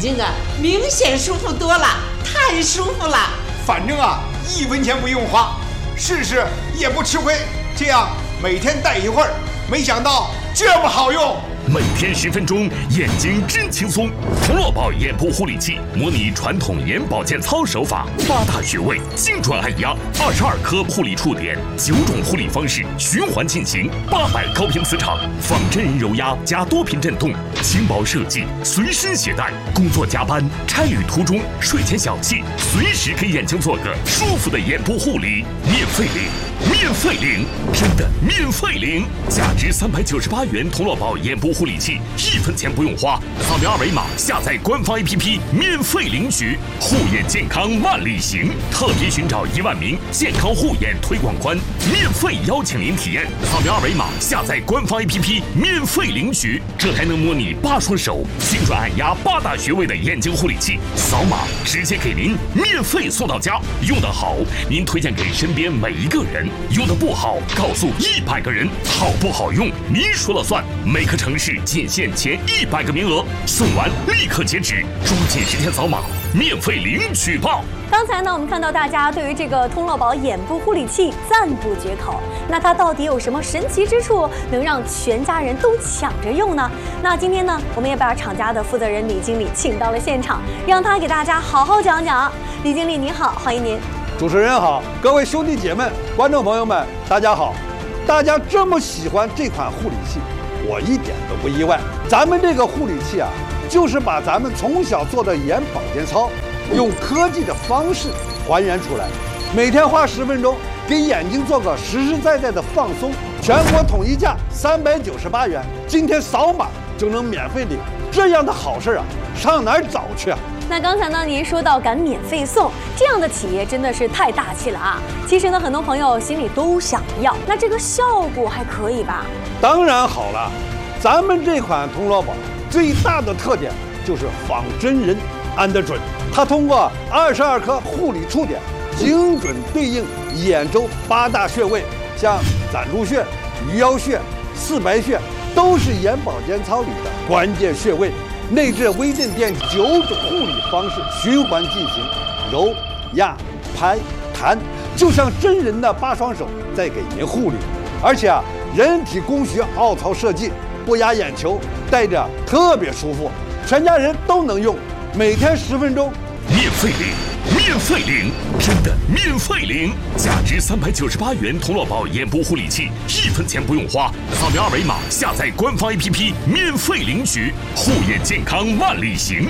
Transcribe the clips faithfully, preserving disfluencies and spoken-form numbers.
睛啊明显舒服多了，太舒服了。 反正啊一分钱不用花，试试也不吃亏。这样每天戴一会儿，没想到这么好用。 每天十分钟，眼睛真轻松。童乐宝眼部护理器模拟传统眼保健操手法，八大穴位精准按压，二十二颗护理触点，九种护理方式循环进行，八百高频磁场，仿真人揉压加多频震动，轻薄设计，随身携带。工作加班、差旅途中、睡前小憩，随时给眼睛做个舒服的眼部护理，免费领，免费领，真的免费领！价值三百九十八元童乐宝眼部护理器，一分钱不用花，扫描二维码下载官方 A P P 免费领取，护眼健康万里行，特别寻找一万名健康护眼推广官，免费邀请您体验，扫描二维码下载官方 A P P 免费领取，这还能模拟八双手精准按压八大穴位的眼睛护理器，扫码直接给您免费送到家，用得好您推荐给身边每一个人，用得不好告诉一百个人，好不好用您说了算，每个城市仅限前一百个名额，送完立刻截止，抓紧时间扫码免费领取吧。 刚才呢，我们看到大家对于这个童乐宝眼部护理器赞不绝口。那它到底有什么神奇之处，能让全家人都抢着用呢？那今天呢，我们也把厂家的负责人李经理请到了现场，让他给大家好好讲讲。李经理您好，欢迎您。 主持人好，各位兄弟姐妹、观众朋友们，大家好！大家这么喜欢这款护理器，我一点都不意外。咱们这个护理器啊，就是把咱们从小做的眼保健操，用科技的方式还原出来，每天花十分钟，给眼睛做个实实在在的放松。全国统一价三百九十八元，今天扫码就能免费领，这样的好事啊，上哪儿找去啊？ 那刚才呢，您说到敢免费送，这样的企业真的是太大气了啊！其实呢，很多朋友心里都想要，那这个效果还可以吧？ 当然好了，咱们这款童乐宝最大的特点就是仿真人按得准，它通过二十二颗护理触点，精准对应眼周八大穴位，像攒珠穴、鱼腰穴、四白穴，都是眼保健操里的关键穴位。内置微震电九种护理方式循环进行，揉、压、拍、弹，就像真人的八双手在给您护理。而且啊，人体工学凹槽设计，不压眼球，戴着特别舒服，全家人都能用。每天十分钟， 免费领，免费领，真的免费领！价值三百九十八元童乐宝眼部护理器，一分钱不用花，扫描二维码下载官方 A P P 免费领取，护眼健康万里行。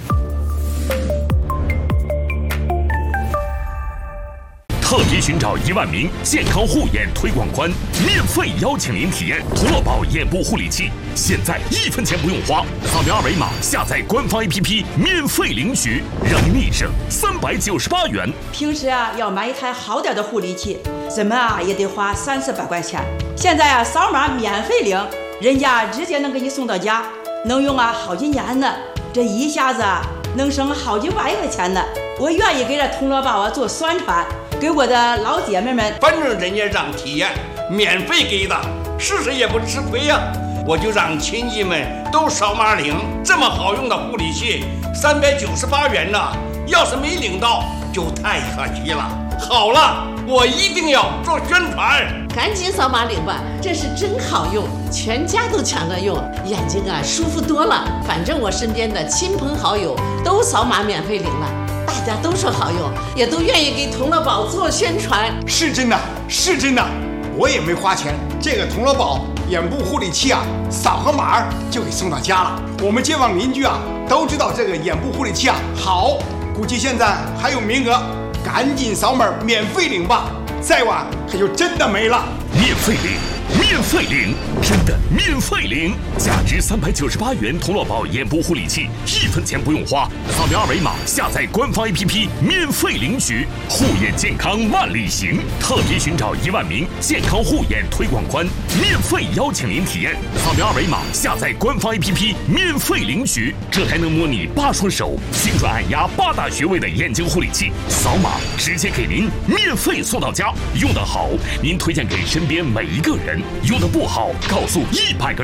特别寻找一万名健康护眼推广官，免费邀请您体验童乐宝眼部护理器，现在一分钱不用花，扫描二维码下载官方 A P P 免费领取，让您立省三百九十八元。 平时啊要买一台好点的护理器，怎么啊也得花三四百块钱，现在啊扫码免费领，人家直接能给你送到家，能用啊好几年呢，这一下子啊能省好几万块钱呢。我愿意给这童乐宝啊做宣传，给我的老姐妹们， 反正人家让体验，免费给的，试试也不吃亏呀、啊。我就让亲戚们都扫码领，这么好用的护理器，三百九十八元呢，要是没领到就太可惜了。好了，我一定要做宣传， 赶紧扫码领吧，这是真好用，全家都抢着用，眼睛啊舒服多了。反正我身边的亲朋好友都扫码免费领了。大家都说好用，也都愿意给童乐宝做宣传。 是真的，是真的，我也没花钱。这个童乐宝眼部护理器啊，扫个码就给送到家了。我们街坊邻居啊都知道这个眼部护理器啊好，估计现在还有名额，赶紧扫码免费领吧，再晚可就真的没了。 免费领，免费领，真的免费领！价值三百九十八元童乐宝眼部护理器，一分钱不用花，扫描二维码下载官方 A P P 免费领取，护眼健康万里行。特别寻找一万名健康护眼推广官，免费邀请您体验，扫描二维码下载官方 A P P 免费领取，这还能模拟八双手精准按压八大穴位的眼睛护理器，扫码直接给您免费送到家，用得好您推荐给身边每一个人，用得不好告诉一百个人。